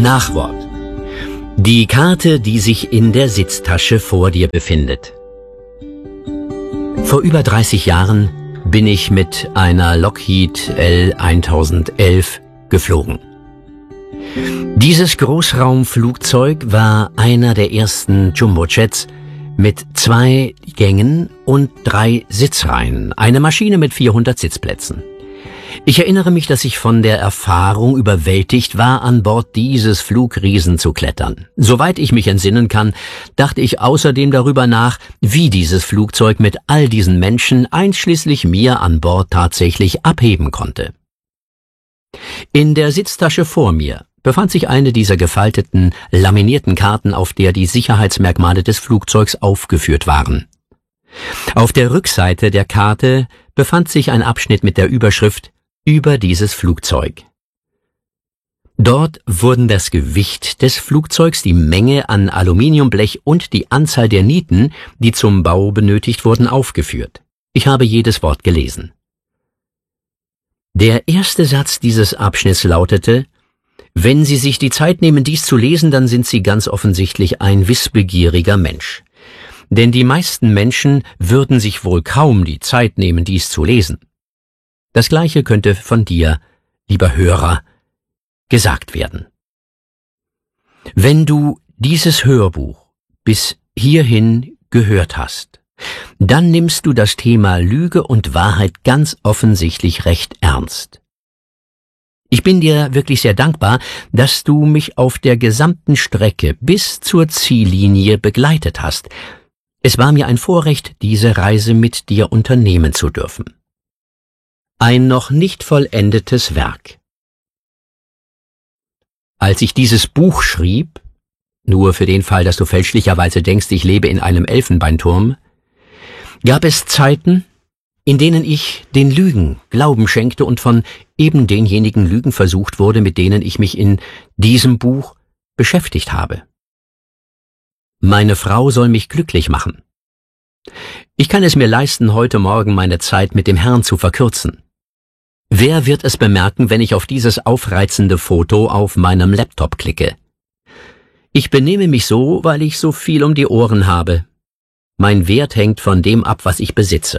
Nachwort. Die Karte, die sich in der Sitztasche vor dir befindet. Vor über 30 Jahren bin ich mit einer Lockheed L1011 geflogen. Dieses Großraumflugzeug war einer der ersten Jumbojets mit 2 Gängen und 3 Sitzreihen, eine Maschine mit 400 Sitzplätzen. Ich erinnere mich, dass ich von der Erfahrung überwältigt war, an Bord dieses Flugriesen zu klettern. Soweit ich mich entsinnen kann, dachte ich außerdem darüber nach, wie dieses Flugzeug mit all diesen Menschen, einschließlich mir an Bord, tatsächlich abheben konnte. In der Sitztasche vor mir befand sich eine dieser gefalteten, laminierten Karten, auf der die Sicherheitsmerkmale des Flugzeugs aufgeführt waren. Auf der Rückseite der Karte befand sich ein Abschnitt mit der Überschrift über dieses Flugzeug. Dort wurden das Gewicht des Flugzeugs, die Menge an Aluminiumblech und die Anzahl der Nieten, die zum Bau benötigt wurden, aufgeführt. Ich habe jedes Wort gelesen. Der erste Satz dieses Abschnitts lautete: Wenn Sie sich die Zeit nehmen, dies zu lesen, dann sind Sie ganz offensichtlich ein wissbegieriger Mensch. Denn die meisten Menschen würden sich wohl kaum die Zeit nehmen, dies zu lesen. Das Gleiche könnte von dir, lieber Hörer, gesagt werden. Wenn du dieses Hörbuch bis hierhin gehört hast, dann nimmst du das Thema Lüge und Wahrheit ganz offensichtlich recht ernst. Ich bin dir wirklich sehr dankbar, dass du mich auf der gesamten Strecke bis zur Ziellinie begleitet hast. Es war mir ein Vorrecht, diese Reise mit dir unternehmen zu dürfen. Ein noch nicht vollendetes Werk. Als ich dieses Buch schrieb, nur für den Fall, dass du fälschlicherweise denkst, ich lebe in einem Elfenbeinturm, gab es Zeiten, in denen ich den Lügen Glauben schenkte und von eben denjenigen Lügen versucht wurde, mit denen ich mich in diesem Buch beschäftigt habe. Meine Frau soll mich glücklich machen. Ich kann es mir leisten, heute Morgen meine Zeit mit dem Herrn zu verkürzen. Wer wird es bemerken, wenn ich auf dieses aufreizende Foto auf meinem Laptop klicke? Ich benehme mich so, weil ich so viel um die Ohren habe. Mein Wert hängt von dem ab, was ich besitze.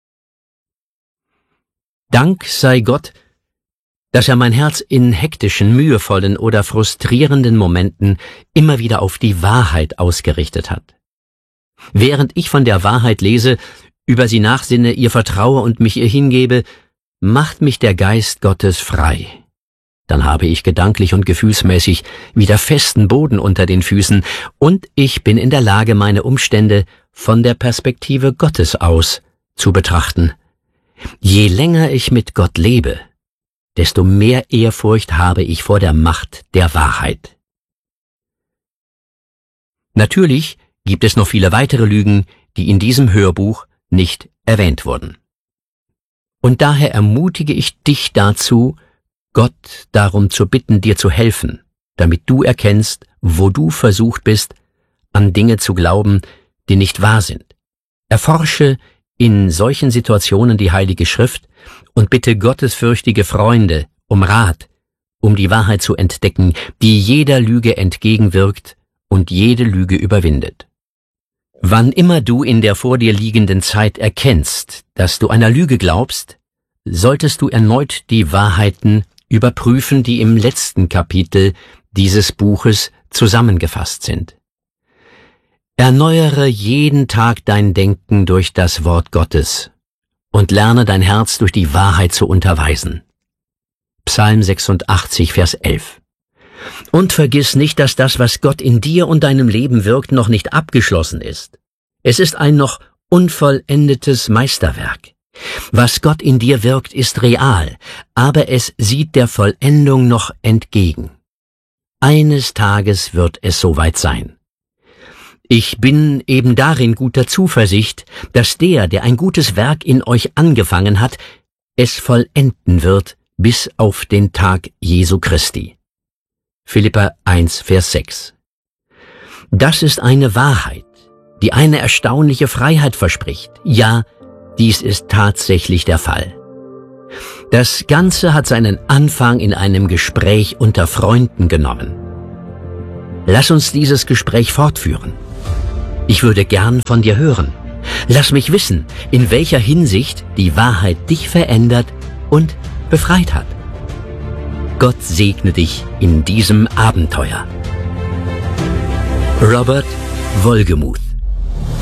Dank sei Gott, dass er mein Herz in hektischen, mühevollen oder frustrierenden Momenten immer wieder auf die Wahrheit ausgerichtet hat. Während ich von der Wahrheit lese, über sie nachsinne, ihr vertraue und mich ihr hingebe, macht mich der Geist Gottes frei. Dann habe ich gedanklich und gefühlsmäßig wieder festen Boden unter den Füßen und ich bin in der Lage, meine Umstände von der Perspektive Gottes aus zu betrachten. Je länger ich mit Gott lebe, desto mehr Ehrfurcht habe ich vor der Macht der Wahrheit. Natürlich gibt es noch viele weitere Lügen, die in diesem Hörbuch nicht erwähnt wurden. Und daher ermutige ich dich dazu, Gott darum zu bitten, dir zu helfen, damit du erkennst, wo du versucht bist, an Dinge zu glauben, die nicht wahr sind. Erforsche in solchen Situationen die Heilige Schrift und bitte gottesfürchtige Freunde um Rat, um die Wahrheit zu entdecken, die jeder Lüge entgegenwirkt und jede Lüge überwindet. Wann immer du in der vor dir liegenden Zeit erkennst, dass du einer Lüge glaubst, solltest du erneut die Wahrheiten überprüfen, die im letzten Kapitel dieses Buches zusammengefasst sind. Erneuere jeden Tag dein Denken durch das Wort Gottes und lerne dein Herz durch die Wahrheit zu unterweisen. Psalm 86, Vers 11. Und vergiss nicht, dass das, was Gott in dir und deinem Leben wirkt, noch nicht abgeschlossen ist. Es ist ein noch unvollendetes Meisterwerk. Was Gott in dir wirkt, ist real, aber es sieht der Vollendung noch entgegen. Eines Tages wird es soweit sein. Ich bin eben darin guter Zuversicht, dass der ein gutes Werk in euch angefangen hat, es vollenden wird bis auf den Tag Jesu Christi. Philipper 1, Vers 6. Das ist eine Wahrheit, die eine erstaunliche Freiheit verspricht. Ja, dies ist tatsächlich der Fall. Das Ganze hat seinen Anfang in einem Gespräch unter Freunden genommen. Lass uns dieses Gespräch fortführen. Ich würde gern von dir hören. Lass mich wissen, in welcher Hinsicht die Wahrheit dich verändert und befreit hat. Gott segne dich in diesem Abenteuer. Robert Wohlgemuth.